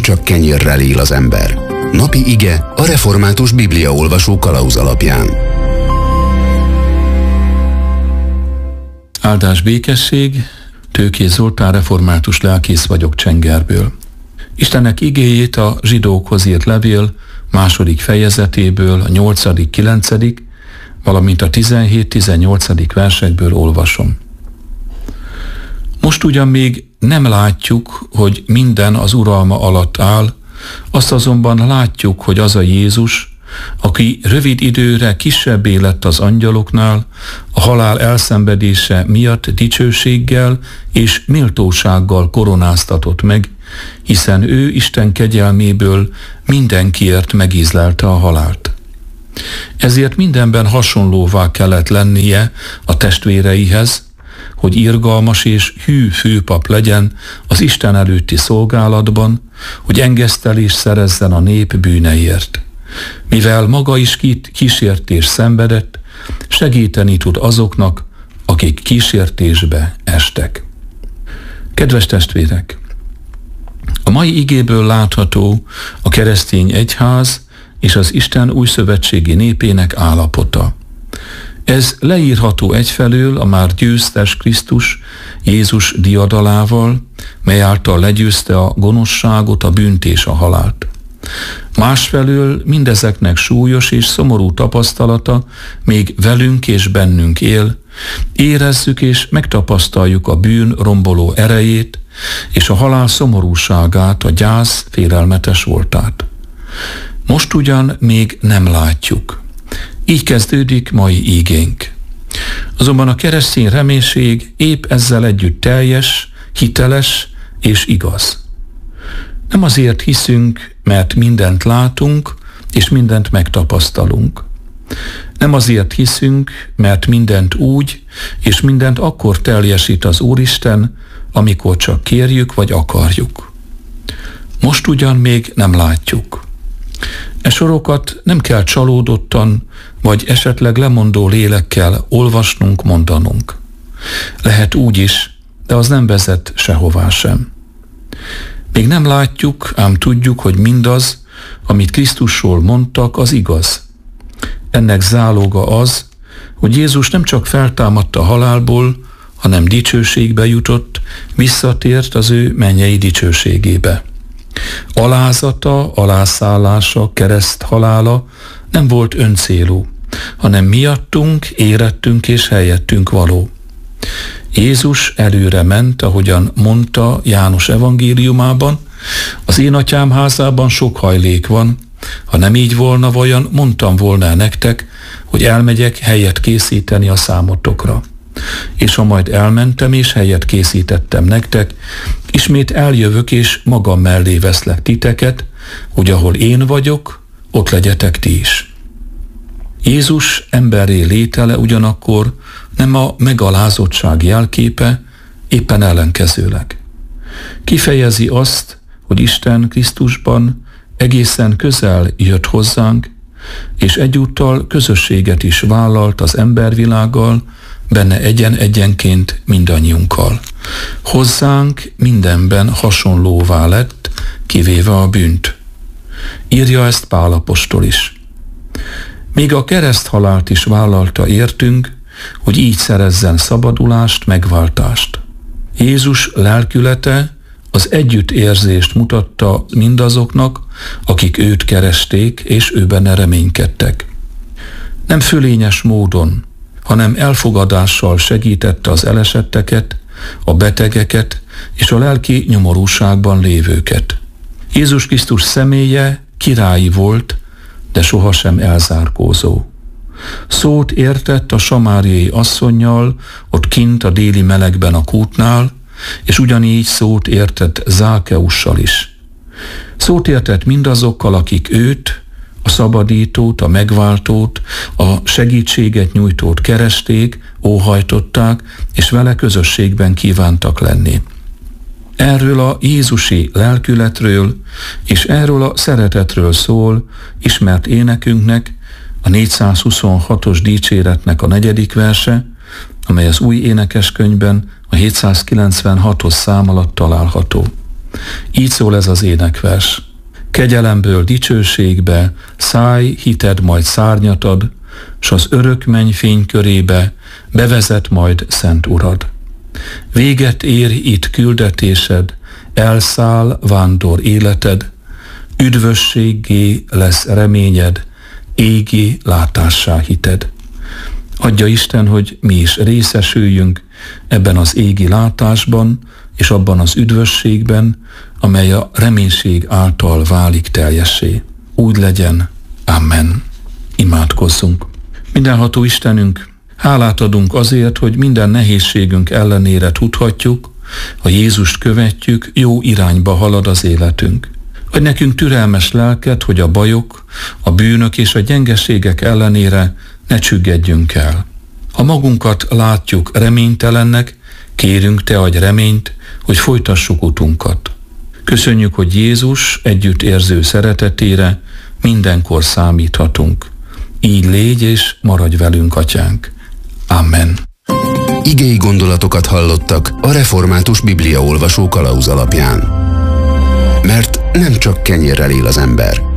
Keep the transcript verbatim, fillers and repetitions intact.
nem csak kenyérrel él az ember. Napi ige a Református Bibliaolvasó kalauz alapján. Áldás, békesség, Tőkés Zoltán református lelkész vagyok Csengerből. Istennek igéjét a zsidókhoz írt levél második fejezetéből, a nyolcadik, kilencedik, valamint a tizenhét, tizennyolcadik versekből olvasom. Most ugyan még nem látjuk, hogy minden az uralma alatt áll, azt azonban látjuk, hogy az a Jézus, aki rövid időre kisebbé lett az angyaloknál, a halál elszenvedése miatt dicsőséggel és méltósággal koronáztatott meg, hiszen ő Isten kegyelméből mindenkiért megízlelte a halált. Ezért mindenben hasonlóvá kellett lennie a testvéreihez, hogy irgalmas és hű főpap legyen az Isten előtti szolgálatban, hogy engesztelést szerezzen a nép bűneiért. Mivel maga is kísértés szenvedett, segíteni tud azoknak, akik kísértésbe estek. Kedves testvérek! A mai igéből látható a keresztény egyház és az Isten újszövetségi népének állapota. Ez leírható egyfelől a már győztes Krisztus Jézus diadalával, mely által legyőzte a gonoszságot, a bűnt és a halált. Másfelől mindezeknek súlyos és szomorú tapasztalata még velünk és bennünk él, érezzük és megtapasztaljuk a bűn romboló erejét és a halál szomorúságát, a gyász félelmetes voltát. Most ugyan még nem látjuk. Így kezdődik mai ígénk. Azonban a keresztény reménység épp ezzel együtt teljes, hiteles és igaz. Nem azért hiszünk, mert mindent látunk, és mindent megtapasztalunk. Nem azért hiszünk, mert mindent úgy, és mindent akkor teljesít az Úristen, amikor csak kérjük vagy akarjuk. Most ugyan még nem látjuk. E sorokat nem kell csalódottan, vagy esetleg lemondó lélekkel olvasnunk, mondanunk. Lehet úgy is, de az nem vezet sehová sem. Még nem látjuk, ám tudjuk, hogy mindaz, amit Krisztusról mondtak, az igaz. Ennek záloga az, hogy Jézus nem csak feltámadt a halálból, hanem dicsőségbe jutott, visszatért az ő mennyei dicsőségébe. Alázata, alászállása, kereszt halála nem volt öncélú, hanem miattunk, érettünk és helyettünk való. Jézus előre ment, ahogyan mondta János evangéliumában, az én atyám házában sok hajlék van, ha nem így volna, vajon mondtam volna nektek, hogy elmegyek helyet készíteni a számotokra. És ha majd elmentem és helyet készítettem nektek, ismét eljövök és magam mellé veszlek titeket, hogy ahol én vagyok, ott legyetek ti is. Jézus emberré létele ugyanakkor nem a megalázottság jelképe, éppen ellenkezőleg. Kifejezi azt, hogy Isten Krisztusban egészen közel jött hozzánk, és egyúttal közösséget is vállalt az embervilággal, benne egyen-egyenként mindannyiunkkal. Hozzánk mindenben hasonlóvá lett, kivéve a bűnt. Írja ezt Pál apostol is. Még a kereszthalált is vállalta értünk, hogy így szerezzen szabadulást, megváltást. Jézus lelkülete az együttérzést mutatta mindazoknak, akik őt keresték, és őben reménykedtek. Nem fölényes módon, hanem elfogadással segítette az elesetteket, a betegeket és a lelki nyomorúságban lévőket. Jézus Krisztus személye királyi volt, de sohasem elzárkózó. Szót értett a samáriai asszonnyal, ott kint a déli melegben a kútnál, és ugyanígy szót értett Zákeussal is. Szót értett mindazokkal, akik őt, a szabadítót, a megváltót, a segítséget nyújtót keresték, óhajtották, és vele közösségben kívántak lenni. Erről a jézusi lelkületről és erről a szeretetről szól ismert énekünknek, a négyszázhuszonhatos dicséretnek a negyedik verse, amely az új énekeskönyvben a hétszázkilencvenhatos szám alatt található. Így szól ez az énekvers. Kegyelemből dicsőségbe, szállj, hited majd szárnyat ad, s az örök menny fénykörébe bevezet majd szent Urad. Véget ér itt küldetésed, elszáll vándor életed, üdvösséggé lesz reményed, égi látássá hited. Adja Isten, hogy mi is részesüljünk ebben az égi látásban, és abban az üdvösségben, amely a reménység által válik teljessé. Úgy legyen. Amen. Imádkozzunk. Mindenható Istenünk, hálát adunk azért, hogy minden nehézségünk ellenére tudhatjuk, ha Jézust követjük, jó irányba halad az életünk. Adj nekünk türelmes lelket, hogy a bajok, a bűnök és a gyengeségek ellenére ne csüggedjünk el. Ha magunkat látjuk reménytelennek, kérünk, Te adj reményt, hogy folytassuk utunkat. Köszönjük, hogy Jézus együttérző szeretetére mindenkor számíthatunk. Így légy és maradj velünk, Atyánk. Amen. Igei gondolatokat hallottak a Református Bibliaolvasó kalauz alapján. Mert nem csak kenyérrel él az ember,